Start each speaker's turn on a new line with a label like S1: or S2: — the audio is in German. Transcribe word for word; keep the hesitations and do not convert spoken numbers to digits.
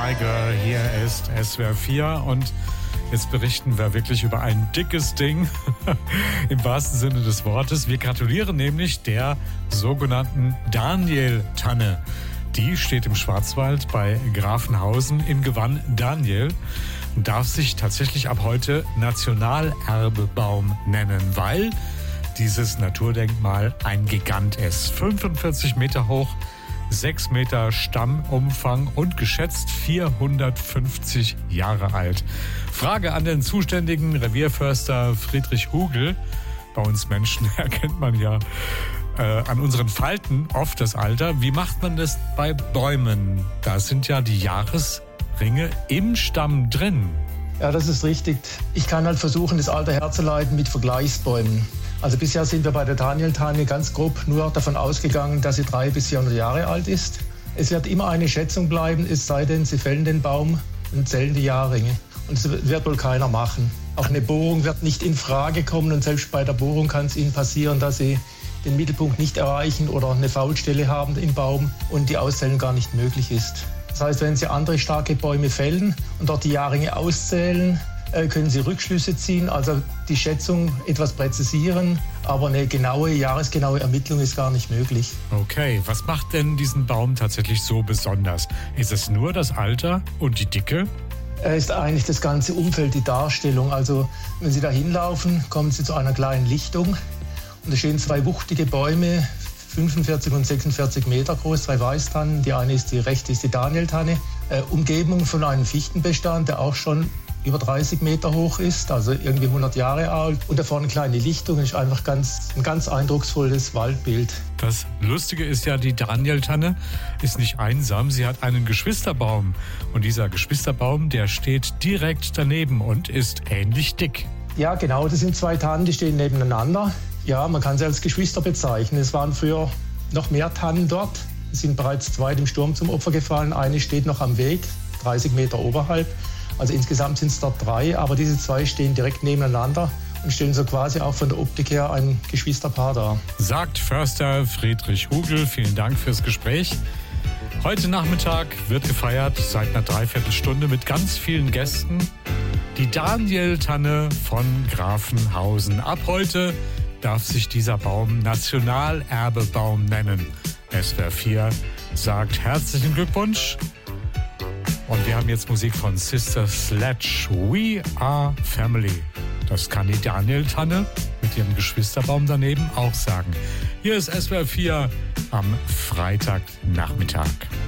S1: Tiger, hier ist S W R vier und jetzt berichten wir wirklich über ein dickes Ding, im wahrsten Sinne des Wortes. Wir gratulieren nämlich der sogenannten Daniel-Tanne. Die steht im Schwarzwald bei Grafenhausen im Gewann Daniel und darf sich tatsächlich ab heute Nationalerbebaum nennen, weil dieses Naturdenkmal ein Gigant ist. fünfundvierzig Meter hoch, sechs Meter Stammumfang und geschätzt vierhundertfünfzig Jahre alt. Frage an den zuständigen Revierförster Friedrich Hugel. Bei uns Menschen erkennt man ja äh, an unseren Falten oft das Alter. Wie macht man das bei Bäumen? Da sind ja die Jahresringe im Stamm drin.
S2: Ja, das ist richtig. Ich kann halt versuchen, das Alter herzuleiten mit Vergleichsbäumen. Also bisher sind wir bei der Daniel-Tanne ganz grob nur davon ausgegangen, dass sie dreihundert bis vierhundert Jahre alt ist. Es wird immer eine Schätzung bleiben, es sei denn, Sie fällen den Baum und zählen die Jahrringe. Und das wird wohl keiner machen. Auch eine Bohrung wird nicht in Frage kommen und selbst bei der Bohrung kann es Ihnen passieren, dass Sie den Mittelpunkt nicht erreichen oder eine Faulstelle haben im Baum und die Auszählung gar nicht möglich ist. Das heißt, wenn Sie andere starke Bäume fällen und dort die Jahrringe auszählen, können Sie Rückschlüsse ziehen, also die Schätzung etwas präzisieren, aber eine genaue, jahresgenaue Ermittlung ist gar nicht möglich.
S1: Okay, was macht denn diesen Baum tatsächlich so besonders? Ist es nur das Alter und die Dicke?
S2: Es ist eigentlich das ganze Umfeld, die Darstellung. Also wenn Sie da hinlaufen, kommen Sie zu einer kleinen Lichtung und da stehen zwei wuchtige Bäume, fünfundvierzig und sechsundvierzig Meter groß, zwei Weißtannen. Die eine ist die rechte, ist die Daniel-Tanne, äh, umgeben von einem Fichtenbestand, der auch schon über dreißig Meter hoch ist, also irgendwie hundert Jahre alt. Und da vorne eine kleine Lichtung, ist einfach ganz, ein ganz eindrucksvolles Waldbild.
S1: Das Lustige ist ja, die Daniel-Tanne ist nicht einsam, sie hat einen Geschwisterbaum. Und dieser Geschwisterbaum, der steht direkt daneben und ist ähnlich dick.
S2: Ja, genau, das sind zwei Tannen, die stehen nebeneinander. Ja, man kann sie als Geschwister bezeichnen. Es waren früher noch mehr Tannen dort. Es sind bereits zwei dem Sturm zum Opfer gefallen. Eine steht noch am Weg, dreißig Meter oberhalb. Also insgesamt sind es dort drei, aber diese zwei stehen direkt nebeneinander und stellen so quasi auch von der Optik her ein Geschwisterpaar dar.
S1: Sagt Förster Friedrich Hugel. Vielen Dank fürs Gespräch. Heute Nachmittag wird gefeiert, seit einer Dreiviertelstunde mit ganz vielen Gästen. Die Daniel-Tanne von Grafenhausen. Ab heute darf sich dieser Baum Nationalerbebaum nennen. S W R vier sagt herzlichen Glückwunsch. Und wir haben jetzt Musik von Sister Sledge. We are family. Das kann die Daniel-Tanne mit ihrem Geschwisterbaum daneben auch sagen. Hier ist S W R vier am Freitagnachmittag.